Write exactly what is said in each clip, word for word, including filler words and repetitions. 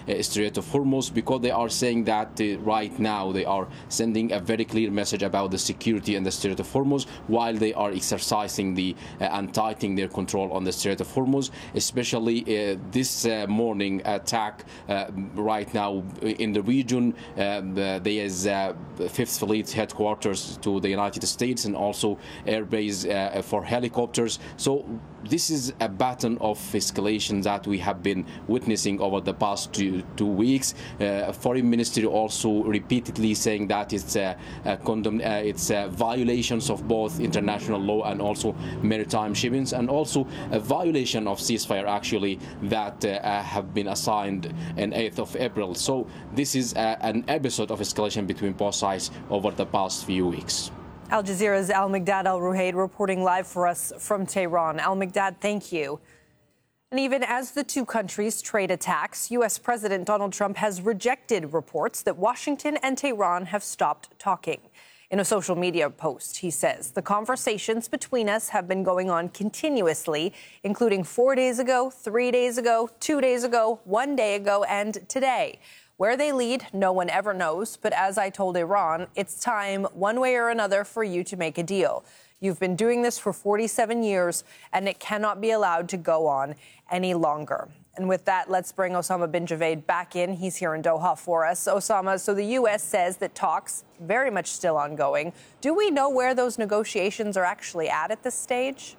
uh, Strait of Hormuz, because they are saying that uh, right now they are sending a very clear message about the security in the Strait of Hormuz while they are exercising the uh, and tightening their control on the Strait of Hormuz, especially uh, this uh, morning attack uh, right now in the region. Uh, there is uh, Fifth Fleet headquarters to the United States and also airbase uh, for helicopters. So this is a pattern of escalation that we have been witnessing over the past two, two weeks. Uh, Foreign Ministry also repeatedly saying that it's uh, a condom, uh, it's uh, violations of both international law and also maritime shipments, and also a violation of ceasefire actually that uh, have been assigned on eighth of April. So this is uh, an episode of escalation between both sides over the past few weeks. Al Jazeera's Al-Miqdad Al-Ruhayd reporting live for us from Tehran. Al-Miqdad, thank you. And even as the two countries trade attacks, U S President Donald Trump has rejected reports that Washington and Tehran have stopped talking. In a social media post, he says, the conversations between us have been going on continuously, including four days ago, three days ago, two days ago, one day ago, and today. Where they lead, no one ever knows. But as I told Iran, it's time, one way or another, for you to make a deal. You've been doing this for forty-seven years, and it cannot be allowed to go on any longer. And with that, let's bring Osama bin Javaid back in. He's here in Doha for us. Osama, so the U S says that talks very much still ongoing. Do we know where those negotiations are actually at at this stage?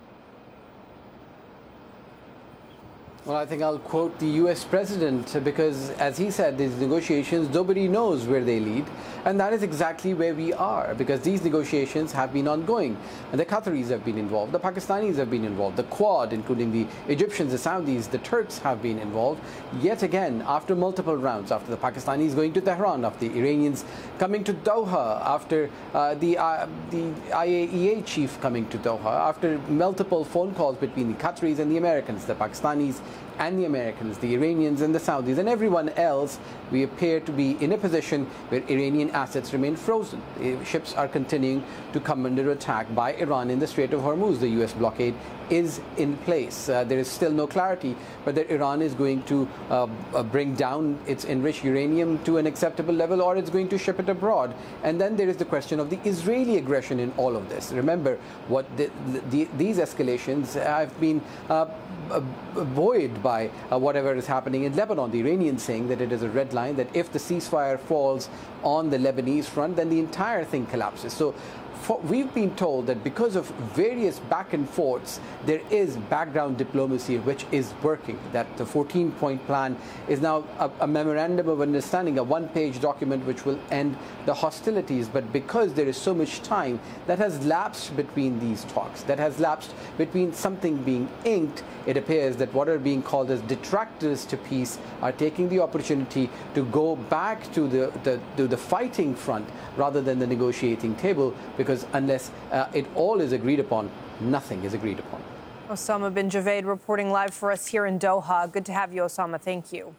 Well, I think I'll quote the U S president because, as he said, these negotiations, nobody knows where they lead. And that is exactly where we are, because these negotiations have been ongoing. And the Qataris have been involved, the Pakistanis have been involved, the Quad, including the Egyptians, the Saudis, the Turks have been involved. Yet again, after multiple rounds, after the Pakistanis going to Tehran, after the Iranians coming to Doha, after uh, the, uh, the I A E A chief coming to Doha, after multiple phone calls between the Qataris and the Americans, the Pakistanis and the Americans, the Iranians and the Saudis and everyone else, we appear to be in a position where Iranian assets remain frozen. Ships are continuing to come under attack by Iran in the Strait of Hormuz. The U S blockade is in place. Uh, there is still no clarity whether Iran is going to uh, uh, bring down its enriched uranium to an acceptable level or it's going to ship it abroad. And then there is the question of the Israeli aggression in all of this. Remember, what the, the, these escalations have been uh, buoyed by uh, whatever is happening in Lebanon. The Iranians saying that it is a red line, that if the ceasefire falls on the Lebanese front, then the entire thing collapses. So for, we've been told that because of various back and forths, there is background diplomacy which is working, that the fourteen-point plan is now a, a memorandum of understanding, a one-page document which will end the hostilities. But because there is so much time that has lapsed between these talks, that has lapsed between something being inked, it appears that what are being called as detractors to peace are taking the opportunity to go back to the, the, to the fighting front rather than the negotiating table, because unless uh, it all is agreed upon, nothing is agreed upon. Osama bin Javaid reporting live for us here in Doha. Good to have you, Osama. Thank you.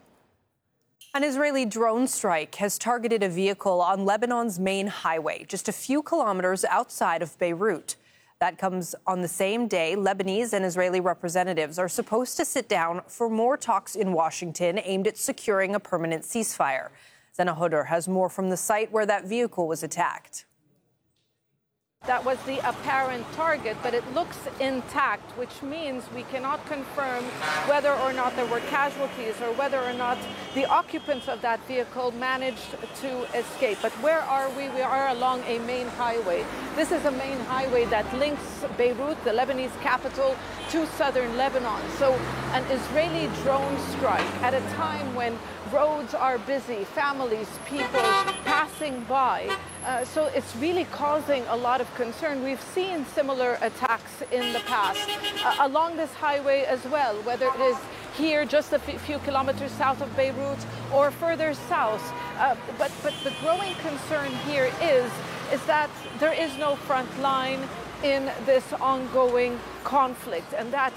An Israeli drone strike has targeted a vehicle on Lebanon's main highway, just a few kilometers outside of Beirut. That comes on the same day Lebanese and Israeli representatives are supposed to sit down for more talks in Washington aimed at securing a permanent ceasefire. Zena Hodor has more from the site where that vehicle was attacked. That was the apparent target, but it looks intact, which means we cannot confirm whether or not there were casualties or whether or not the occupants of that vehicle managed to escape. But where are we? We are along a main highway. This is a main highway that links Beirut, the Lebanese capital, to southern Lebanon. So an Israeli drone strike at a time when roads are busy, families, people passing by. Uh, so it's really causing a lot of concern. We've seen similar attacks in the past uh, along this highway as well, whether it is here just a few kilometers south of Beirut or further south. Uh, but, but the growing concern here is, is that there is no front line in this ongoing conflict, and that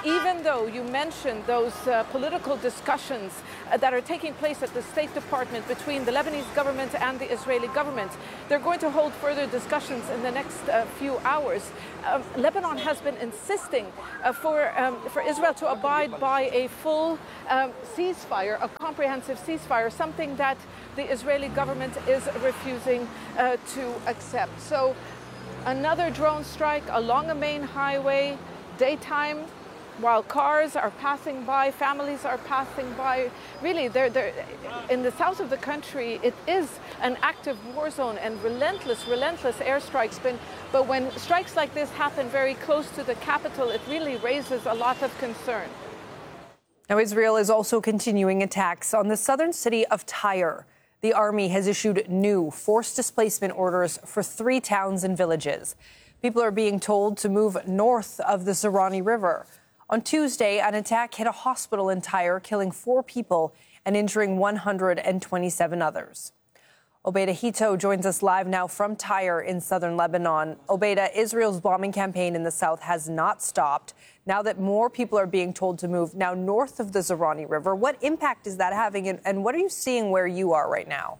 even though you mentioned those uh, political discussions uh, that are taking place at the State Department between the Lebanese government and the Israeli government, they're going to hold further discussions in the next uh, few hours. Um, Lebanon has been insisting uh, for, um, for Israel to abide by a full um, ceasefire, a comprehensive ceasefire, something that the Israeli government is refusing uh, to accept. So another drone strike along a main highway, daytime, while cars are passing by, families are passing by. Really, they're, they're, in the south of the country, it is an active war zone and relentless, relentless airstrikes. But, but when strikes like this happen very close to the capital, it really raises a lot of concern. Now, Israel is also continuing attacks on the southern city of Tyre. The army has issued new forced displacement orders for three towns and villages. People are being told to move north of the Zaranj River. On Tuesday, an attack hit a hospital in Tyre, killing four people and injuring one hundred twenty-seven others. Obeida Hito joins us live now from Tyre in southern Lebanon. Obeida, Israel's bombing campaign in the south has not stopped. Now that more people are being told to move now north of the Zaranj River, what impact is that having, and, and what are you seeing where you are right now?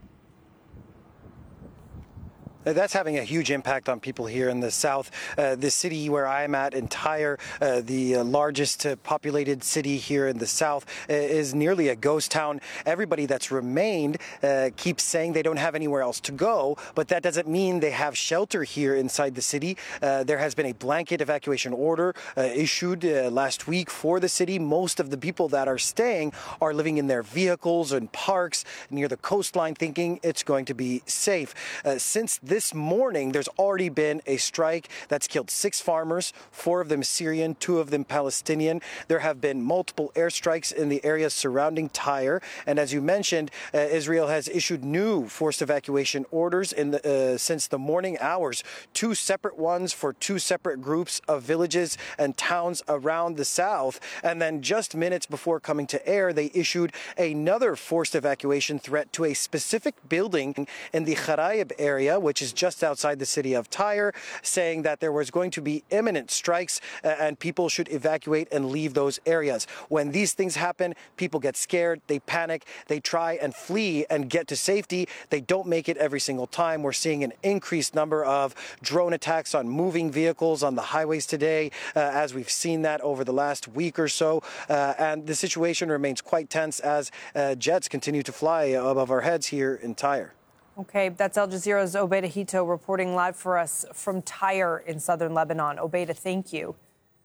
That's having a huge impact on people here in the south. Uh, the city where I'm at in Tyre, uh, the uh, largest uh, populated city here in the south, uh, is nearly a ghost town. Everybody that's remained uh, keeps saying they don't have anywhere else to go, but that doesn't mean they have shelter here inside the city. Uh, there has been a blanket evacuation order uh, issued uh, last week for the city. Most of the people that are staying are living in their vehicles and parks near the coastline, thinking it's going to be safe. Uh, since this This morning, there's already been a strike that's killed six farmers, four of them Syrian, two of them Palestinian. There have been multiple airstrikes in the areas surrounding Tyre. And as you mentioned, uh, Israel has issued new forced evacuation orders in the, uh, since the morning hours, two separate ones for two separate groups of villages and towns around the south. And then just minutes before coming to air, they issued another forced evacuation threat to a specific building in the Kharayib area, which is just outside the city of Tyre, saying that there was going to be imminent strikes uh, and people should evacuate and leave those areas. When these things happen, people get scared, they panic, they try and flee and get to safety. They don't make it every single time. We're seeing an increased number of drone attacks on moving vehicles on the highways today, uh, as we've seen that over the last week or so. Uh, and the situation remains quite tense as uh, jets continue to fly above our heads here in Tyre. Okay, that's Al Jazeera's Obeida Hito reporting live for us from Tyre in southern Lebanon. Obeida, thank you.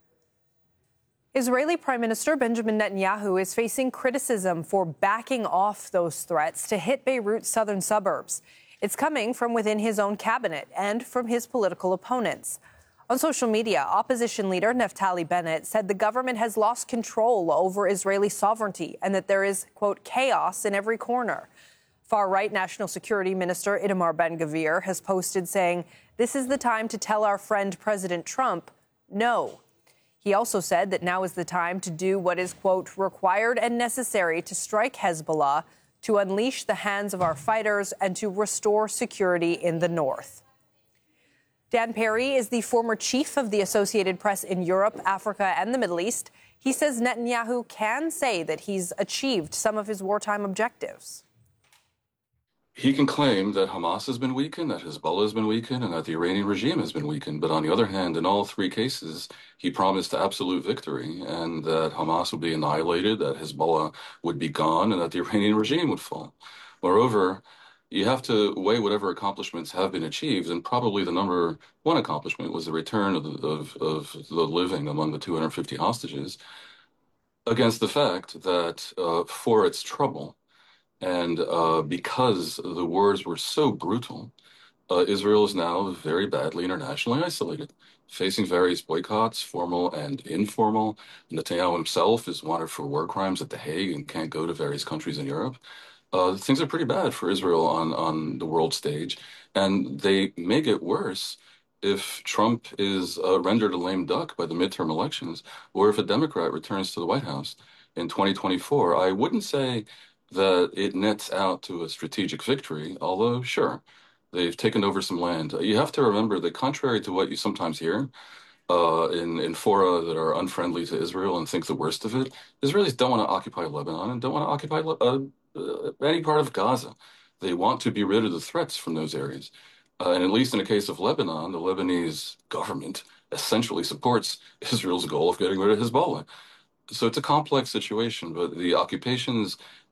Israeli Prime Minister Benjamin Netanyahu is facing criticism for backing off those threats to hit Beirut's southern suburbs. It's coming from within his own cabinet and from his political opponents. On social media, opposition leader Naftali Bennett said the government has lost control over Israeli sovereignty and that there is, quote, chaos in every corner. Far-right National Security Minister Itamar Ben-Gvir has posted saying, this is the time to tell our friend President Trump no. He also said that now is the time to do what is, quote, required and necessary to strike Hezbollah, to unleash the hands of our fighters, and to restore security in the north. Dan Perry is the former chief of the Associated Press in Europe, Africa, and the Middle East. He says Netanyahu can say that he's achieved some of his wartime objectives. He can claim that Hamas has been weakened, that Hezbollah has been weakened, and that the Iranian regime has been weakened. But on the other hand, in all three cases, he promised absolute victory and that Hamas would be annihilated, that Hezbollah would be gone, and that the Iranian regime would fall. Moreover, you have to weigh whatever accomplishments have been achieved, and probably the number one accomplishment was the return of the, of, of the living among the two hundred fifty hostages, against the fact that uh, for its trouble, and uh, because the wars were so brutal, uh, Israel is now very badly internationally isolated, facing various boycotts, formal and informal. Netanyahu himself is wanted for war crimes at The Hague and can't go to various countries in Europe. Uh, things are pretty bad for Israel on, on the world stage, and they may get worse if Trump is uh, rendered a lame duck by the midterm elections, or if a Democrat returns to the White House in twenty twenty-four. I wouldn't say that it nets out to a strategic victory, although, sure, they've taken over some land. You have to remember that contrary to what you sometimes hear, uh, in, in fora that are unfriendly to Israel and think the worst of it. Israelis don't want to occupy Lebanon and don't want to occupy uh, uh, any part of Gaza. They want to be rid of the threats from those areas. Uh, and at least in the case of Lebanon, the Lebanese government essentially supports Israel's goal of getting rid of Hezbollah. So it's a complex situation, but the occupations